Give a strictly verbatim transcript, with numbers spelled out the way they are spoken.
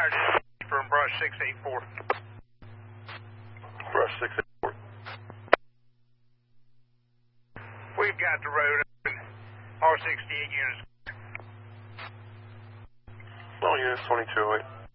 fire from brush six eight four. Brush six eight four. We've got the road open. R sixty-eight units. All units twenty-two oh eight.